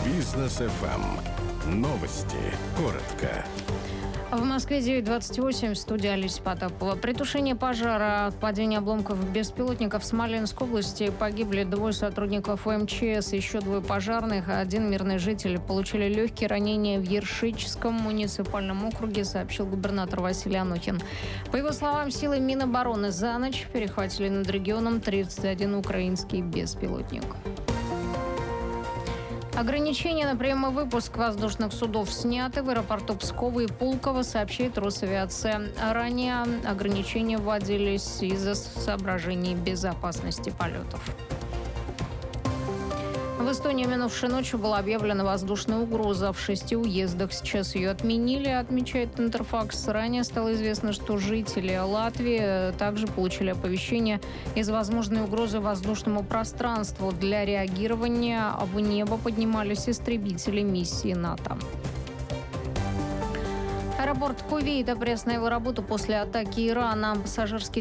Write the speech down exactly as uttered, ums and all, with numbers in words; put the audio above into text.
Бизнес эф эм. Новости. Коротко. В Москве девять двадцать восемь, студия Олеся Потапова. При тушении пожара от падения обломков беспилотников в Смоленской области погибли двое сотрудников эм че эс, еще двое пожарных, а один мирный житель. Получили легкие ранения в Ершичском муниципальном округе, сообщил губернатор Василий Анохин. По его словам, силы Минобороны за ночь перехватили над регионом тридцать один украинский беспилотник. Ограничения на прием и выпуск воздушных судов сняты в аэропорту Пскова и Пулково, сообщает Росавиация. Ранее ограничения вводились из-за соображений безопасности полетов. В Эстонии минувшей ночью была объявлена воздушная угроза в шести уездах. Сейчас ее отменили, отмечает Интерфакс. Ранее стало известно, что жители Латвии также получили оповещение из возможной угрозы воздушному пространству. Для реагирования в небо поднимались истребители миссии НАТО. Аэропорт Кувейта приостановил работу после атаки Ирана. Пассажирский